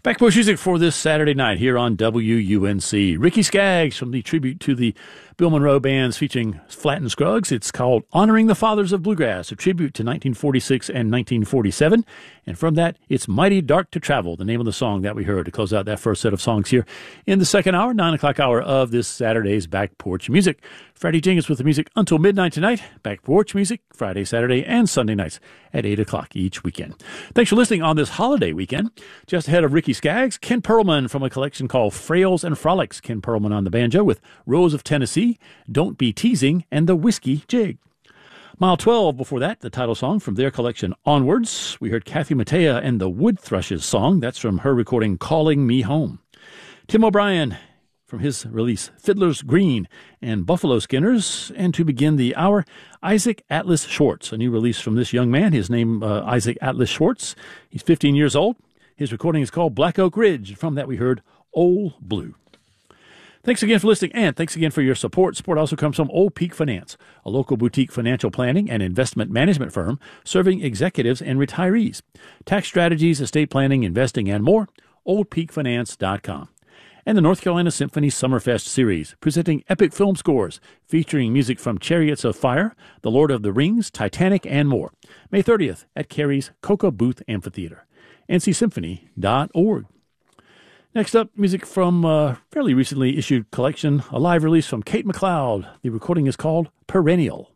Backporch music for this Saturday night here on WUNC. Ricky Skaggs from the tribute to the Bill Monroe bands featuring Flatt and Scruggs. It's called Honoring the Fathers of Bluegrass, a tribute to 1946 and 1947. And from that, it's Mighty Dark to Travel, the name of the song that we heard to close out that first set of songs here in the second hour, 9 o'clock hour of this Saturday's Backporch Music. Freddie Jenkins with the music until midnight tonight. Backporch Music, Friday, Saturday, and Sunday nights at 8 o'clock each weekend. Thanks for listening on this holiday weekend. Just ahead of Ricky Skaggs, Ken Perlman from a collection called Frails and Frolics. Ken Perlman on the banjo with Rose of Tennessee, Don't Be Teasing, and the Whiskey Jig. Mile 12 before that, the title song from their collection Onwards. We heard Kathy Mattea and the Wood Thrushes song. That's from her recording Calling Me Home. Tim O'Brien from his release Fiddler's Green and Buffalo Skinners. And to begin the hour, Isaac Atlas Schwartz, a new release from this young man. His name, Isaac Atlas Schwartz. He's 15 years old. His recording is called Black Oak Ridge. From that we heard Old Blue. Thanks again for listening, and thanks again for your support. Support also comes from Old Peak Finance, a local boutique financial planning and investment management firm serving executives and retirees. Tax strategies, estate planning, investing, and more, oldpeakfinance.com. And the North Carolina Symphony Summerfest Series, presenting epic film scores featuring music from Chariots of Fire, The Lord of the Rings, Titanic, and more. May 30th at Cary's Coca Booth Amphitheater. ncsymphony.org. Next up, music from a fairly recently issued collection, a live release from Kate McLeod. The recording is called Perennial.